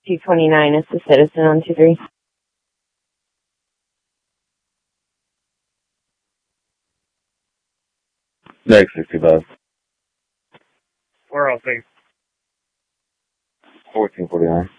229 is the citizen on 23. Next 65. Where else? 1449.